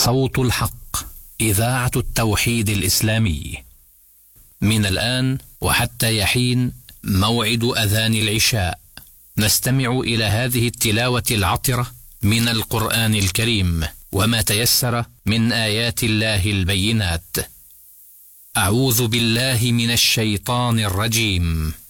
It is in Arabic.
صوت الحق، إذاعة التوحيد الإسلامي. من الآن وحتى يحين موعد أذان العشاء، نستمع إلى هذه التلاوة العطرة من القرآن الكريم وما تيسر من آيات الله البينات. أعوذ بالله من الشيطان الرجيم.